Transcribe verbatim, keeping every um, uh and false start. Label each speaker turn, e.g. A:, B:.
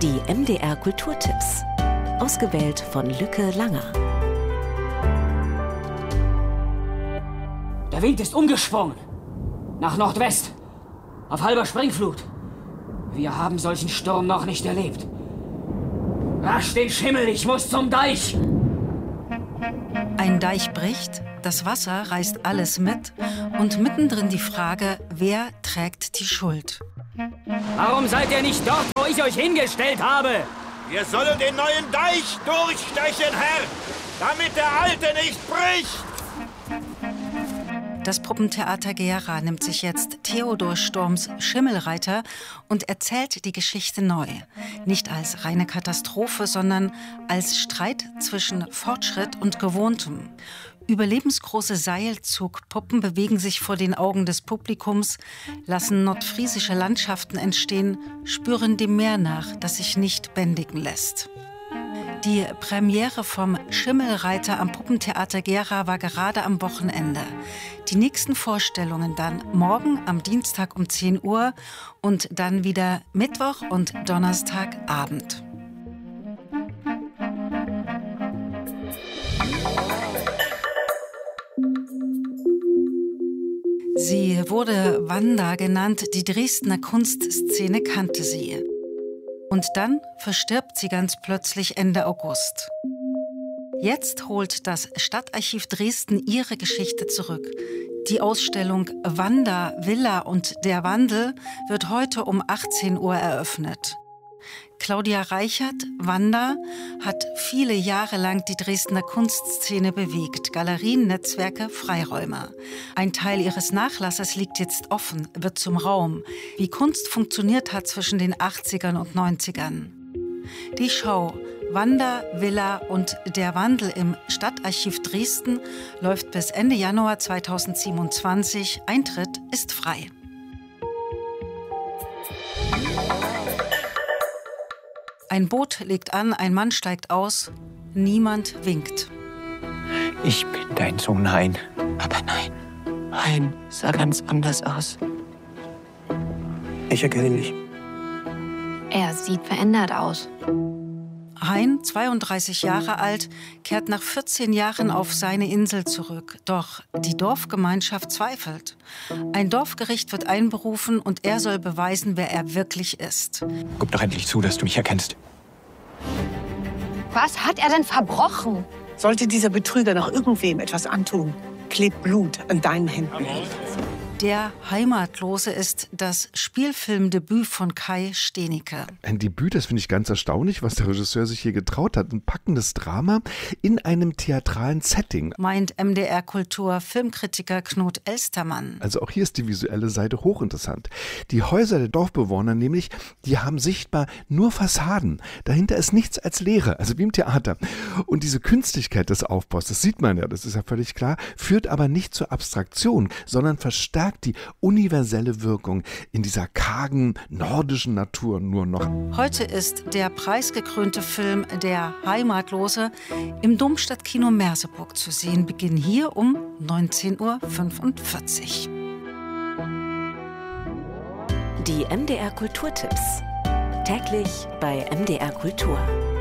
A: Die M D R Kulturtipps. Ausgewählt von Lücke Langer.
B: Der Wind ist umgesprungen. Nach Nordwest. Auf halber Springflut. Wir haben solchen Sturm noch nicht erlebt. Rasch den Schimmel, ich muss zum Deich.
C: Ein Deich bricht, das Wasser reißt alles mit und mittendrin die Frage, wer trägt die Schuld?
B: Warum seid ihr nicht dort, wo ich euch hingestellt habe?
D: Wir sollen den neuen Deich durchstechen, Herr, damit der alte nicht bricht.
C: Das Puppentheater Gera nimmt sich jetzt Theodor Storms Schimmelreiter und erzählt die Geschichte neu. Nicht als reine Katastrophe, sondern als Streit zwischen Fortschritt und Gewohntem. Überlebensgroße Seilzugpuppen bewegen sich vor den Augen des Publikums, lassen nordfriesische Landschaften entstehen, spüren dem Meer nach, das sich nicht bändigen lässt. Die Premiere vom Schimmelreiter am Puppentheater Gera war gerade am Wochenende. Die nächsten Vorstellungen dann morgen am Dienstag um zehn Uhr und dann wieder Mittwoch und Donnerstagabend. Sie wurde Wanda genannt, die Dresdner Kunstszene kannte sie. Und dann verstirbt sie ganz plötzlich Ende August. Jetzt holt das Stadtarchiv Dresden ihre Geschichte zurück. Die Ausstellung Wanda, Villa und der Wandel wird heute um achtzehn Uhr eröffnet. Claudia Reichert, Wanda, hat viele Jahre lang die Dresdner Kunstszene bewegt. Galerien, Netzwerke, Freiräume. Ein Teil ihres Nachlasses liegt jetzt offen, wird zum Raum. Wie Kunst funktioniert hat zwischen den achtzigern und neunzigern. Die Show Wanda, Villa und der Wandel im Stadtarchiv Dresden läuft bis Ende Januar zweitausendsiebenundzwanzig. Eintritt ist frei. Ein Boot legt an, ein Mann steigt aus, niemand winkt.
E: Ich bin dein Sohn Hein.
F: Aber nein, Hein sah ganz anders aus.
E: Ich erkenne ihn nicht.
G: Er sieht verändert aus.
C: Hein, zweiunddreißig Jahre alt, kehrt nach vierzehn Jahren auf seine Insel zurück. Doch die Dorfgemeinschaft zweifelt. Ein Dorfgericht wird einberufen und er soll beweisen, wer er wirklich ist.
E: Gib doch endlich zu, dass du mich erkennst.
G: Was hat er denn verbrochen?
F: Sollte dieser Betrüger noch irgendwem etwas antun, klebt Blut an deinen Händen.
C: Der Heimatlose ist das Spielfilmdebüt von Kai Steenicke.
H: Ein Debüt, das finde ich ganz erstaunlich, was der Regisseur sich hier getraut hat. Ein packendes Drama in einem theatralen Setting.
C: Meint M D R-Kultur-Filmkritiker Knut Elstermann.
H: Also auch hier ist die visuelle Seite hochinteressant. Die Häuser der Dorfbewohner nämlich, die haben sichtbar nur Fassaden. Dahinter ist nichts als Leere, also wie im Theater. Und diese Künstlichkeit des Aufbaus, das sieht man ja, das ist ja völlig klar, führt aber nicht zur Abstraktion, sondern verstärkt die universelle Wirkung in dieser kargen nordischen Natur nur noch.
C: Heute ist der preisgekrönte Film Der Heimatlose im Domstadtkino Merseburg zu sehen. Beginn hier um neunzehn Uhr fünfundvierzig.
A: Die M D R Kulturtipps. Täglich bei M D R Kultur.